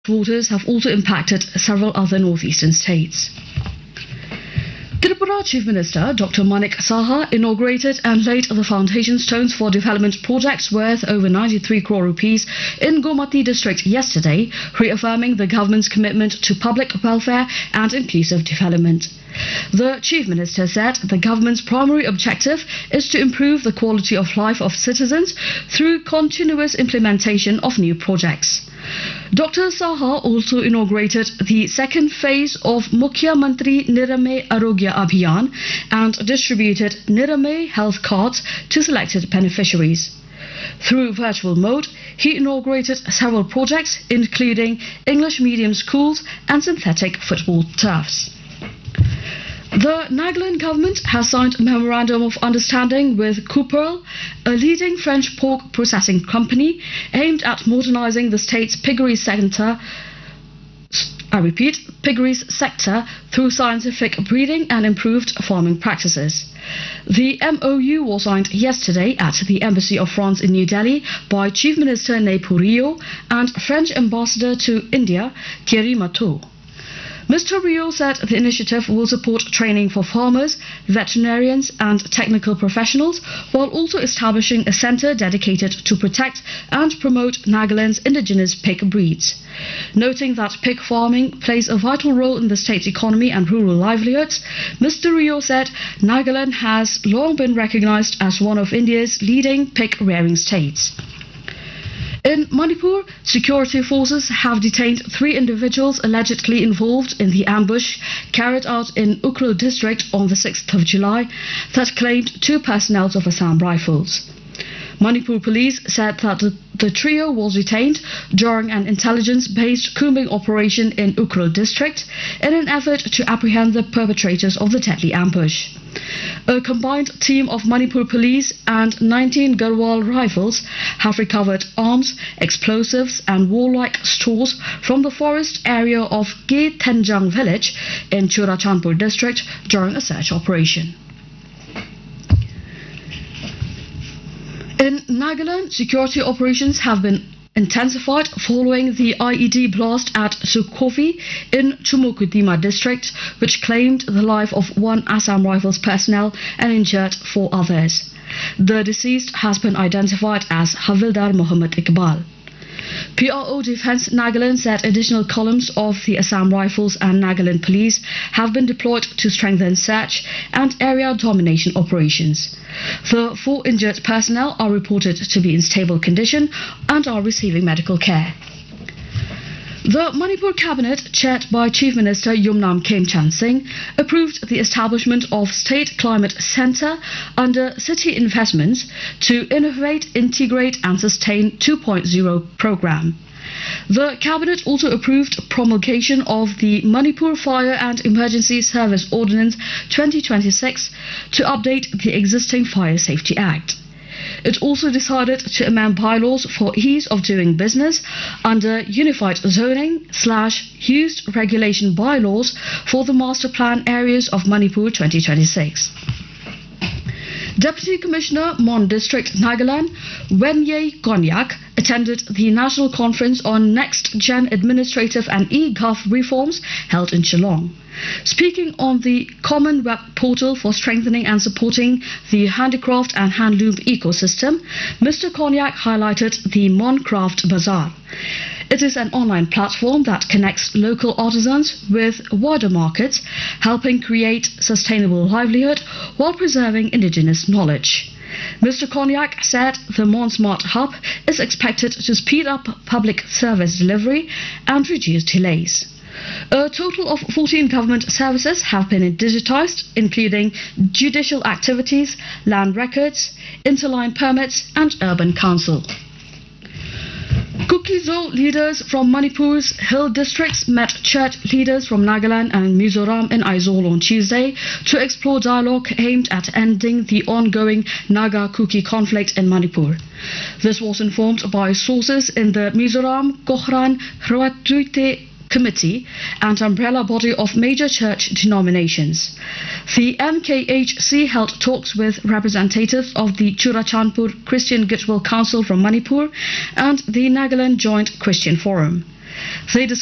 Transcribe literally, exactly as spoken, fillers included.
Waters have also impacted several other northeastern states. Tripura Chief Minister Doctor Manik Saha inaugurated and laid the foundation stones for development projects worth over ninety-three crore rupees in Gomati district yesterday, reaffirming the government's commitment to public welfare and inclusive development. The Chief Minister said the government's primary objective is to improve the quality of life of citizens through continuous implementation of new projects. Doctor Saha also inaugurated the second phase of Mukhya Mantri Nirame Arogya Abhiyan and distributed Nirame health cards to selected beneficiaries. Through virtual mode, he inaugurated several projects including English medium schools and synthetic football turfs. The Nagaland government has signed a memorandum of understanding with Couperl, a leading French pork processing company, aimed at modernizing the state's piggeries sector. I repeat, piggeries sector through scientific breeding and improved farming practices. The M O U was signed yesterday at the Embassy of France in New Delhi by Chief Minister Neiphu Rio and French Ambassador to India, Thierry Matteau. Mister Rio said the initiative will support training for farmers, veterinarians and technical professionals, while also establishing a centre dedicated to protect and promote Nagaland's indigenous pig breeds. Noting that pig farming plays a vital role in the state's economy and rural livelihoods, Mister Rio said Nagaland has long been recognised as one of India's leading pig-rearing states. In Manipur, security forces have detained three individuals allegedly involved in the ambush carried out in Ukhrul district on the sixth of July that claimed two personnel of Assam Rifles. Manipur police said that the, the trio was detained during an intelligence-based combing operation in Ukhrul district in an effort to apprehend the perpetrators of the deadly ambush. A combined team of Manipur police and nineteen Garhwal rifles have recovered arms, explosives and warlike stores from the forest area of Ge Thenjang village in Churachandpur district during a search operation. In Nagaland, security operations have been intensified following the I E D blast at Sukhofi in Chumukudima district, which claimed the life of one Assam Rifles personnel and injured four others. The deceased has been identified as Havildar Mohammed Iqbal. P R O Defence Nagaland said additional columns of the Assam Rifles and Nagaland Police have been deployed to strengthen search and area domination operations. The four injured personnel are reported to be in stable condition and are receiving medical care. The Manipur Cabinet, chaired by Chief Minister Yumnam Khemchand Singh, approved the establishment of State Climate Centre under City Investments to innovate, integrate and sustain two point oh programme. The Cabinet also approved promulgation of the Manipur Fire and Emergency Service Ordinance twenty twenty-six to update the existing Fire Safety Act. It also decided to amend bylaws for ease of doing business under Unified Zoning slash Used Regulation bylaws for the Master Plan areas of Manipur twenty twenty-six. Deputy Commissioner Mon District Nagaland, Wenye Konyak, attended the National Conference on Next Gen Administrative and e-Gov reforms held in Shillong. Speaking on the Common Web Portal for strengthening and supporting the handicraft and handloom ecosystem, Mister Konyak highlighted the Mon Craft Bazaar. It is an online platform that connects local artisans with wider markets, helping create sustainable livelihood while preserving indigenous knowledge. Mister Konyak said the Mon Smart Hub is expected to speed up public service delivery and reduce delays. A total of fourteen government services have been digitized, including judicial activities, land records, interline permits and urban council. Kuki-Zo leaders from Manipur's hill districts met church leaders from Nagaland and Mizoram in Aizawl on Tuesday to explore dialogue aimed at ending the ongoing Naga-Kuki conflict in Manipur. This was informed by sources in the Mizoram Kokhran Hrwatuite Committee and umbrella body of major church denominations. The M K H C held talks with representatives of the Churachandpur Christian Goodwill Council from Manipur and the Nagaland Joint Christian Forum. They